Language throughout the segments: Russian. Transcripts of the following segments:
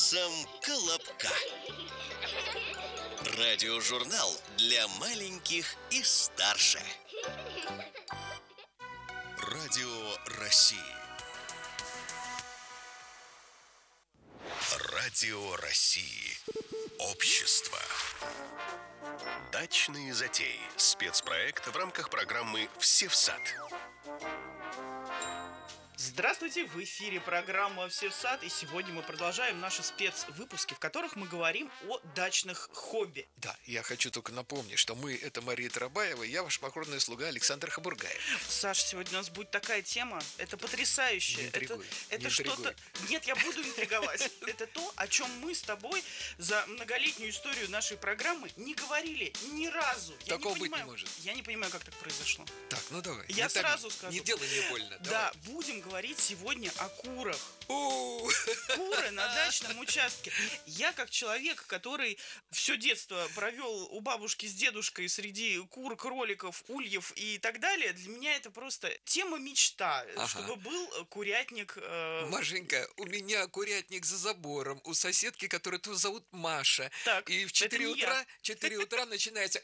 вкусом колобка. Радиожурнал для маленьких и старше. Радио России. Радио России. Общество. Дачные затеи. Спецпроект в рамках программы «Все в сад». Здравствуйте, в эфире программа «Все в сад», и сегодня мы продолжаем наши спецвыпуски, в которых мы говорим о дачных хобби. Да, я хочу только напомнить, что мы — это Мария Тарабаева, и я ваш покорный слуга Александр Хабургаев. Саша, сегодня у нас будет такая тема, это потрясающе. Не интригуй, это что-то... Нет, я буду интриговать. Это то, о чем мы с тобой за многолетнюю историю нашей программы не говорили ни разу. Такого быть не может. Я не понимаю, как так произошло. Так, ну давай. Я сразу скажу. Не делай мне больно. Да, будем говорить сегодня о курах. Куры на дачном участке. Я, как человек, который все детство провел у бабушки с дедушкой среди кур, кроликов, ульев и так далее, для меня это просто тема мечта, чтобы был курятник. Машенька, у меня курятник за забором, у соседки, которую тоже зовут Маша. Так, и в 4 утра начинается...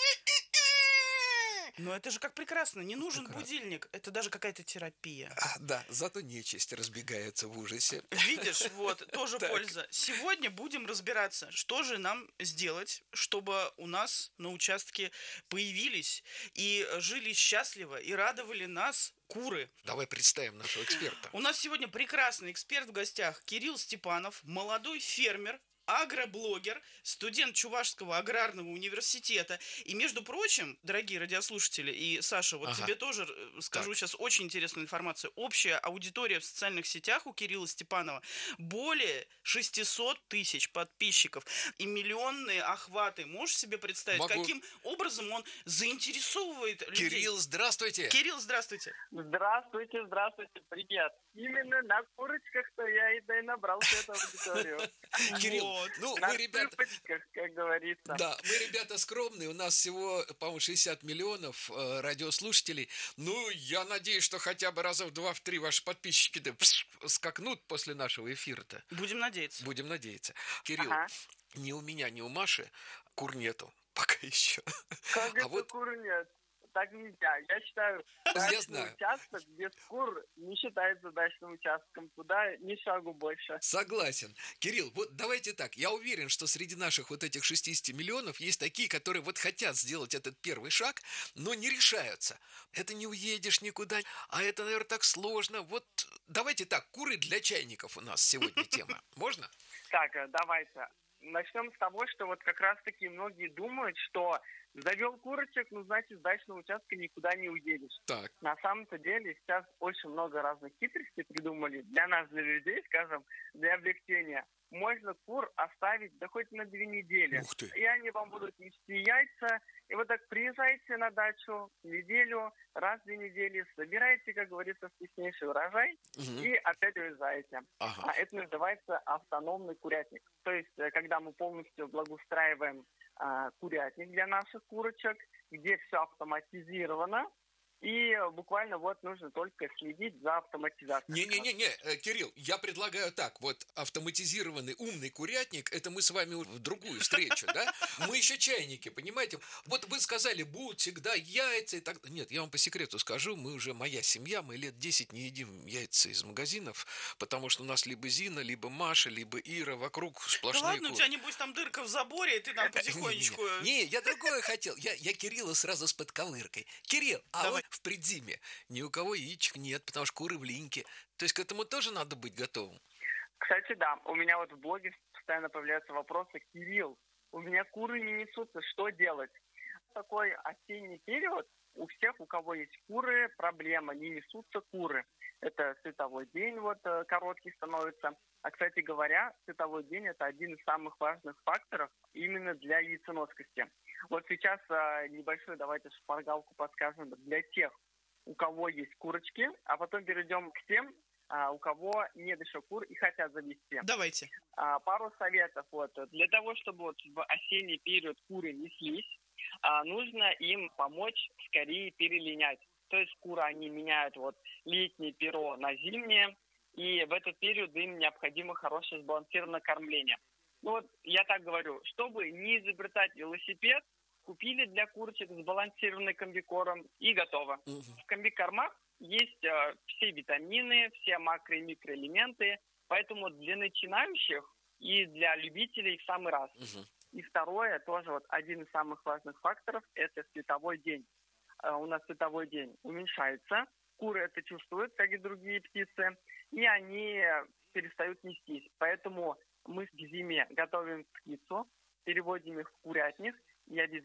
Но это же как прекрасно, не нужен будильник, это даже какая-то терапия. Да, зато нечисть разбегается в ужасе. Видишь, вот, тоже польза. Сегодня будем разбираться, что же нам сделать, чтобы у нас на участке появились и жили счастливо, и радовали нас куры. Давай представим нашего эксперта. У нас сегодня прекрасный эксперт в гостях Кирилл Степанов, молодой фермер, агроблогер, студент Чувашского аграрного университета. И, между прочим, дорогие радиослушатели, и Саша, вот тебе тоже скажу сейчас очень интересную информацию. Общая аудитория в социальных сетях у Кирилла Степанова более 600 тысяч подписчиков и миллионные охваты. Можешь себе представить, каким образом он заинтересовывает людей? Кирилл, здравствуйте! Кирилл, здравствуйте! Здравствуйте, привет! Именно на курочках-то я и набрался эту аудиторию. Кирилл, мы, ребята... цыпочках, как говорится. Да, мы, ребята, скромные. У нас всего, по-моему, 60 миллионов радиослушателей. Ну, я надеюсь, что хотя бы раза в 2-3 ваши подписчики скакнут после нашего эфира-то. Будем надеяться. Будем надеяться. Кирилл, ни у меня, ни у Маши кур нету. Пока еще. Как это кур нет? Так нельзя. Я считаю, дачный участок без кур не считается дачным участком. Туда ни шагу больше. Согласен. Кирилл, вот давайте так. Я уверен, что среди наших вот этих 60 миллионов есть такие, которые вот хотят сделать этот первый шаг, но не решаются. Это не уедешь никуда, а это, наверное, так сложно. Вот давайте так, куры для чайников у нас сегодня тема. Можно? Так, давайте. Начнем с того, что вот как раз-таки многие думают, что завел курочек, значит, с дачного участка никуда не уедешь. Так. На самом-то деле сейчас очень много разных хитростей придумали для нас, для людей, скажем, для облегчения. Можно кур оставить да хоть на 2 недели. Ух ты. И они вам будут нести яйца. И вот так приезжайте на дачу неделю, раз в 2 недели, собираете, как говорится, вкуснейший урожай и опять уезжаете. А это называется автономный курятник. То есть, когда мы полностью благоустраиваем курятник для наших курочек, где все автоматизировано, и буквально вот нужно только следить за автоматизацией. Не, Кирилл, я предлагаю так, вот автоматизированный умный курятник, это мы с вами в другую встречу, да? Мы еще чайники, понимаете? Вот вы сказали, будут всегда яйца и так. Нет, я вам по секрету скажу, мы уже, моя семья, мы лет 10 не едим яйца из магазинов, потому что у нас либо Зина, либо Маша, либо Ира, вокруг сплошные куры. Да ладно, куры. у тебя, небось, там дырка в заборе, и ты нам потихонечку... Не, я другое хотел. Я Кирилла сразу с подковыркой. Кирилл, вот в предзиме ни у кого яичек нет, потому что куры в линьке. То есть к этому тоже надо быть готовым? Кстати, да. У меня вот в блоге постоянно появляются вопросы. Кирилл, у меня куры не несутся, что делать? Такой осенний период, у всех, у кого есть куры, проблема, не несутся куры. Это световой день короткий становится. А, кстати говоря, световой день – это один из самых важных факторов именно для яйценоскости. Вот сейчас небольшую, давайте шпаргалку подскажем для тех, у кого есть курочки, а потом перейдем к тем, у кого нет еще кур и хотят завести. Давайте. Пару советов. Для того, чтобы в осенний период куры неслись, нужно им помочь скорее перелинять. То есть куры, они меняют летнее перо на зимнее, и в этот период им необходимо хорошее сбалансированное кормление. Ну вот я так говорю, чтобы не изобретать велосипед, купили для курочек сбалансированный комбикорм и готово. В комбикормах есть все витамины, все макро- и микроэлементы, поэтому для начинающих и для любителей в самый раз. И второе, тоже вот один из самых важных факторов, это световой день. У нас световой день уменьшается, куры это чувствуют, как и другие птицы, и они перестают нестись. Поэтому мы к зиме готовим птицу, переводим их в курятник и обязательно